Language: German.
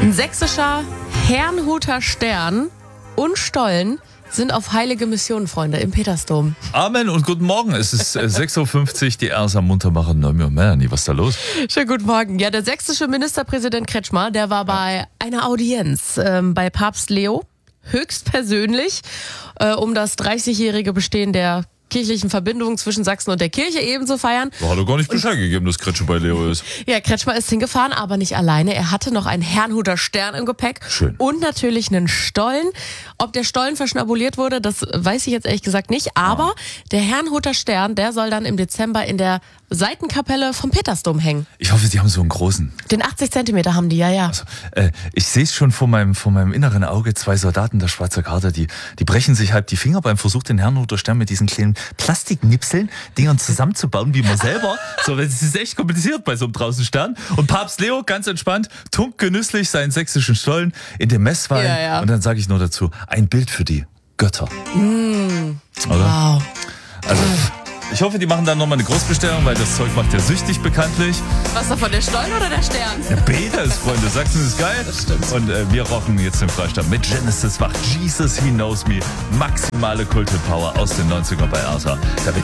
Ein sächsischer Herrnhuter Stern und Stollen sind auf heilige Mission, Freunde, im Petersdom. Amen und guten Morgen. Es ist 6.50 Uhr, die Ersa Muntermacher, Noemi und Melanie. Was ist da los? Schönen guten Morgen. Ja, der sächsische Ministerpräsident Kretschmer, der war bei einer Audienz bei Papst Leo, höchstpersönlich, um das 30-jährige Bestehen der kirchlichen Verbindungen zwischen Sachsen und der Kirche eben zu feiern. Da hat er gar nicht Bescheid gegeben, dass Kretschmer bei Leo ist. Ja, Kretschmer ist hingefahren, aber nicht alleine. Er hatte noch einen Herrnhuter Stern im Gepäck. Schön. Und natürlich einen Stollen. Ob der Stollen verschnabuliert wurde, das weiß ich jetzt ehrlich gesagt nicht. Aber der Herrnhuter Stern, der soll dann im Dezember in der Seitenkapelle vom Petersdom hängen. Ich hoffe, die haben so einen großen. Den 80 Zentimeter haben die, ja. Also, ich sehe es schon vor meinem inneren Auge, 2 Soldaten der Schwarzer Garde, die brechen sich halb die Finger beim Versuch, den Herrnhuter Stern mit diesen kleinen Plastiknipseln, Dingern zusammenzubauen, wie man selber. So, das ist echt kompliziert bei so einem draußen Stern. Und Papst Leo, ganz entspannt, tunkt genüsslich seinen sächsischen Stollen in den Messwein. Ja. Und dann sage ich nur dazu, ein Bild für die Götter. Oder? Wow. Also, ich hoffe, die machen dann nochmal eine Großbestellung, weil das Zeug macht ja süchtig bekanntlich. Was davon, der Stollen oder der Stern? Ja, beides, Freunde. Sachsen ist geil. Das stimmt. Und wir rocken jetzt den Freistaat mit Genesis Wach. Jesus, He Knows Me. Maximale Kultpower aus den 90ern bei Ersa. Da wird